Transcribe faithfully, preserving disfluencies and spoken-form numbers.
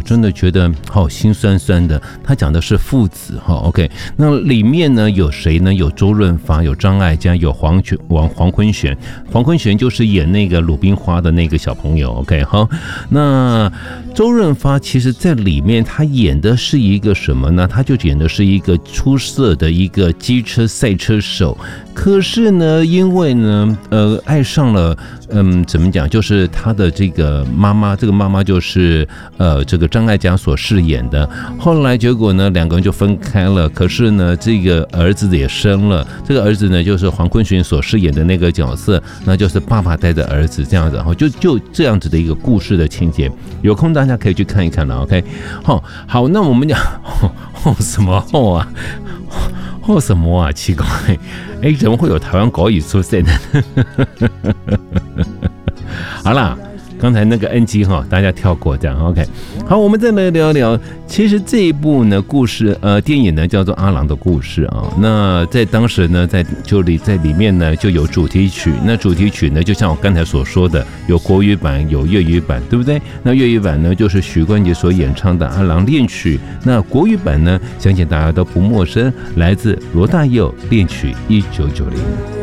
真的觉得好心酸酸的。他讲的是父子哈 ，OK， 那里面呢有谁呢？有周润发，有张艾嘉，有黄全黄黄坤玄。黄坤玄就是演那个鲁冰花的那个小朋友 ，OK， 好，那周润发其实在里面他演的是一个什么呢？他就演的是一个出色的一个机车赛车手，可是呢，因为呢，呃，爱上了，嗯，怎么讲？就是他的这个妈妈，这个妈妈就是呃，这个张艾嘉所饰演的。后来结果呢，两个人就分开了。可是呢，这个儿子也生了，这个儿子呢，就是黄坤玄所饰演的那个角色，那就是爸爸带着儿子这样子，然后就就这样子的一个故事的情节，有空大家可以去看一看了 ，OK， 好，好，那我们讲后什么后啊？后什么啊？奇怪，哎，怎么会有台湾国语出现呢？好啦。刚才那个 N G 哈，大家跳过这样 OK。好，我们再来聊聊。其实这一部呢故事呃电影呢叫做《阿郎的故事》啊。那在当时呢，在就里在里面呢就有主题曲。那主题曲呢，就像我刚才所说的，有国语版，有粤语版，对不对？那粤语版呢就是许冠杰所演唱的《阿郎恋曲》。那国语版呢，相信大家都不陌生，来自罗大佑《恋曲一九九零》。